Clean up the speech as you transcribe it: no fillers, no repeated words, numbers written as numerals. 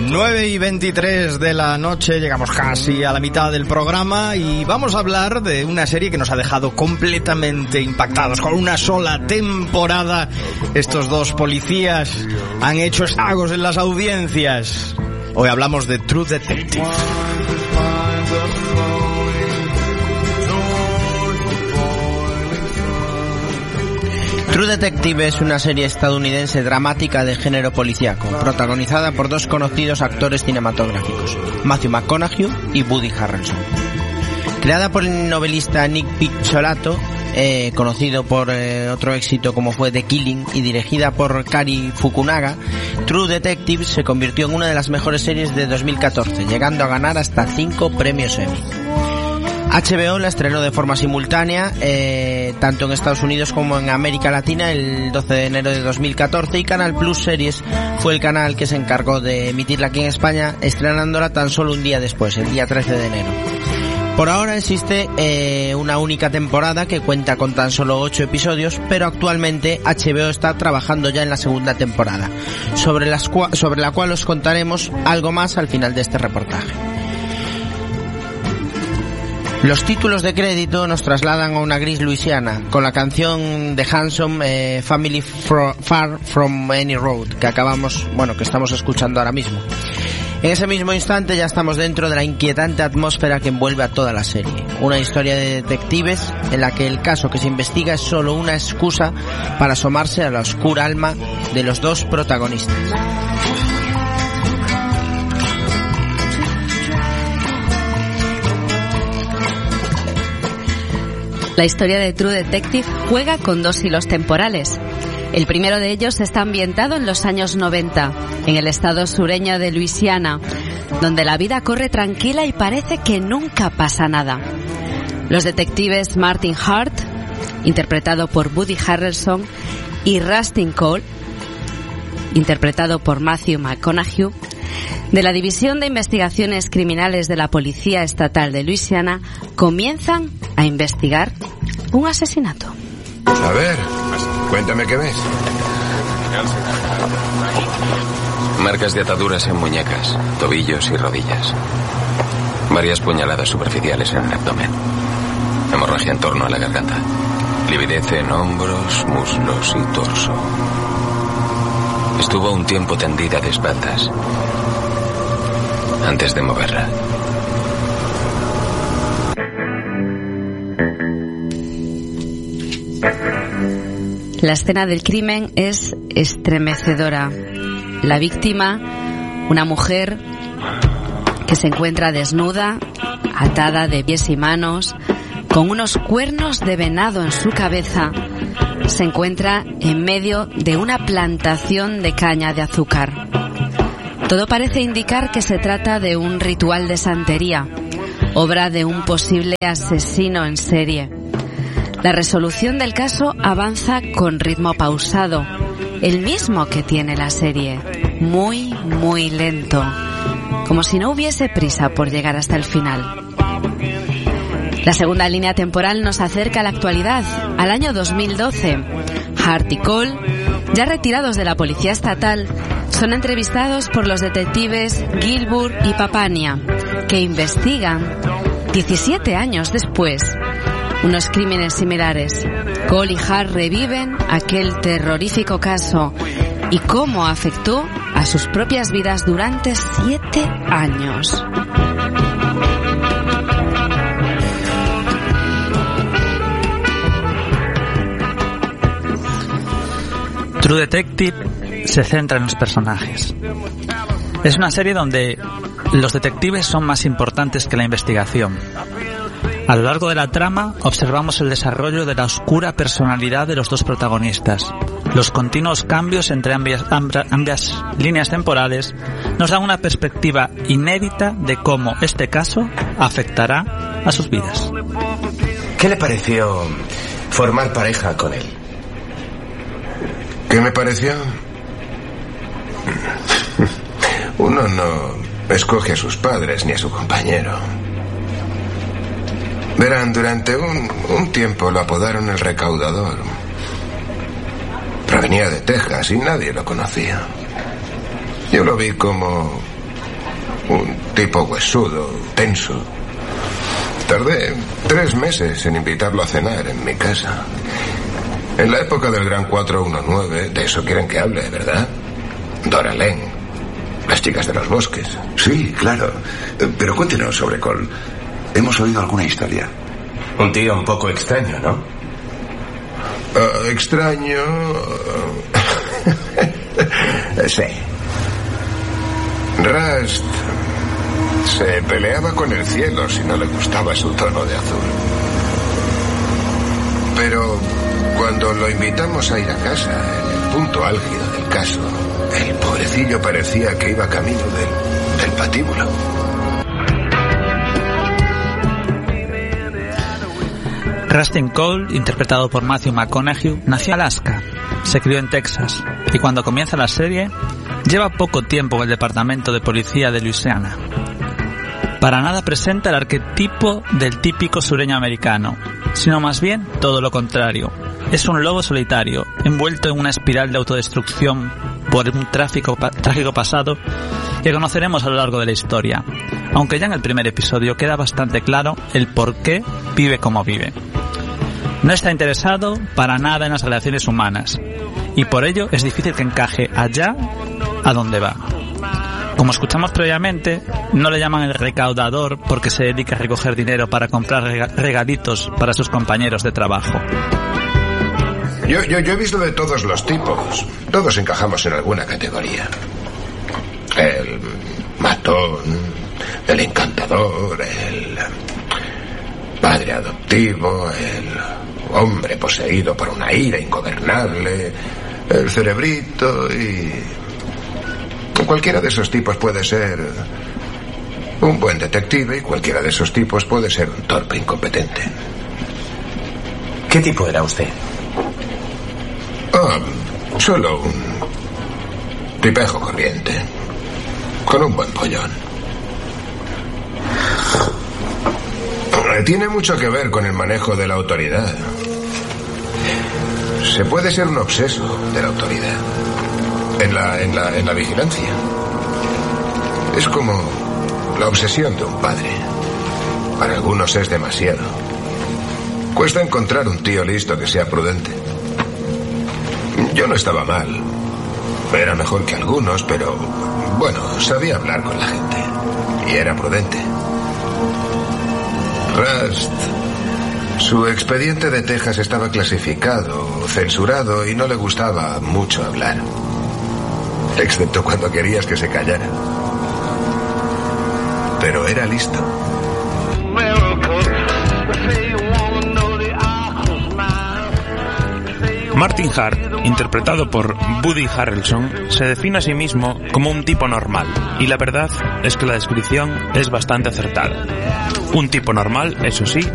9:23 de la noche, llegamos casi a la mitad del programa y vamos a hablar de una serie que nos ha dejado completamente impactados. Con una sola temporada, estos dos policías han hecho estragos en las audiencias. Hoy hablamos de True Detective. True Detective es una serie estadounidense dramática de género policíaco, protagonizada por dos conocidos actores cinematográficos, Matthew McConaughey y Woody Harrelson. Creada por el novelista Nick Picciolato, conocido por otro éxito como fue The Killing, y dirigida por Cary Fukunaga, True Detective se convirtió en una de las mejores series de 2014, llegando a ganar hasta 5 premios Emmy. HBO la estrenó de forma simultánea, tanto en Estados Unidos como en América Latina, el 12 de enero de 2014, y Canal Plus Series fue el canal que se encargó de emitirla aquí en España, estrenándola tan solo un día después, el día 13 de enero. Por ahora existe una única temporada que cuenta con tan solo 8 episodios, pero actualmente HBO está trabajando ya en la segunda temporada, sobre la cual os contaremos algo más al final de este reportaje. Los títulos de crédito nos trasladan a una gris Luisiana, con la canción de Hanson, Family Far From Any Road, que estamos escuchando ahora mismo. En ese mismo instante ya estamos dentro de la inquietante atmósfera que envuelve a toda la serie. Una historia de detectives en la que el caso que se investiga es solo una excusa para asomarse a la oscura alma de los dos protagonistas. La historia de True Detective juega con dos hilos temporales. El primero de ellos está ambientado en los años 90, en el estado sureño de Luisiana, donde la vida corre tranquila y parece que nunca pasa nada. Los detectives Martin Hart, interpretado por Woody Harrelson, y Rustin Cole, interpretado por Matthew McConaughey, de la División de Investigaciones Criminales de la Policía Estatal de Luisiana, comienzan a investigar un asesinato. A ver, cuéntame qué ves. Marcas de ataduras en muñecas, tobillos y rodillas. Varias puñaladas superficiales en el abdomen. Hemorragia en torno a la garganta. Lividez en hombros, muslos y torso. Estuvo un tiempo tendida de espaldas antes de moverla. La escena del crimen es estremecedora. La víctima, una mujer que se encuentra desnuda, atada de pies y manos, con unos cuernos de venado en su cabeza, se encuentra en medio de una plantación de caña de azúcar. Todo parece indicar que se trata de un ritual de santería, obra de un posible asesino en serie. La resolución del caso avanza con ritmo pausado, el mismo que tiene la serie, muy, muy lento, como si no hubiese prisa por llegar hasta el final. La segunda línea temporal nos acerca a la actualidad, al año 2012. Hart y Cole, ya retirados de la policía estatal, son entrevistados por los detectives Gilbert y Papania, que investigan, 17 años después, unos crímenes similares. Cole y Hart reviven aquel terrorífico caso y cómo afectó a sus propias vidas durante 7 años. True Detective se centra en los personajes. Es una serie donde los detectives son más importantes que la investigación. A lo largo de la trama observamos el desarrollo de la oscura personalidad de los dos protagonistas. Los continuos cambios entre ambas líneas temporales nos dan una perspectiva inédita de cómo este caso afectará a sus vidas. ¿Qué le pareció formar pareja con él? ¿Qué me pareció? Uno no escoge a sus padres ni a su compañero. Verán, durante un tiempo lo apodaron el recaudador. Provenía de Texas y nadie lo conocía. Yo lo vi como Un tipo huesudo, tenso. Tardé 3 meses en invitarlo a cenar en mi casa. En la época del Gran 419, de eso quieren que hable, ¿verdad? Dora Lane, las chicas de los bosques. Sí, claro. Pero cuéntenos sobre Cole. Hemos oído alguna historia. Un tío un poco extraño, ¿no? Extraño... sí. Rust se peleaba con el cielo si no le gustaba su tono de azul. Pero cuando lo invitamos a ir a casa, en el punto álgido del caso, el pobrecillo parecía que iba camino del patíbulo. Rustin Cole, interpretado por Matthew McConaughey, nació en Alaska, se crió en Texas y cuando comienza la serie lleva poco tiempo en el departamento de policía de Luisiana. Para nada presenta el arquetipo del típico sureño americano, sino más bien todo lo contrario. Es un lobo solitario, envuelto en una espiral de autodestrucción por un trágico pasado que conoceremos a lo largo de la historia, aunque ya en el primer episodio queda bastante claro el por qué vive como vive. No está interesado para nada en las relaciones humanas, y por ello es difícil que encaje allá a donde va. Como escuchamos previamente, no le llaman el recaudador porque se dedica a recoger dinero para comprar regalitos para sus compañeros de trabajo. Yo he visto de todos los tipos. Todos encajamos en alguna categoría. El matón, el encantador, el padre adoptivo, el hombre poseído por una ira ingobernable, el cerebrito y... Cualquiera de esos tipos puede ser un buen detective y cualquiera de esos tipos puede ser un torpe incompetente. ¿Qué tipo era usted? Solo un tipejo corriente, con un buen pollón. Tiene mucho que ver con el manejo de la autoridad. Se puede ser un obseso de la autoridad. En la vigilancia. Es como la obsesión de un padre. Para algunos es demasiado. Cuesta encontrar un tío listo que sea prudente. Yo no estaba mal. Era mejor que algunos, pero... bueno, sabía hablar con la gente. Y era prudente. Rust... Su expediente de Texas estaba clasificado, censurado y no le gustaba mucho hablar. Excepto cuando querías que se callara. Pero era listo. Martin Hart, interpretado por Woody Harrelson, se define a sí mismo como un tipo normal, y la verdad es que la descripción es bastante acertada. Un tipo normal, eso sí,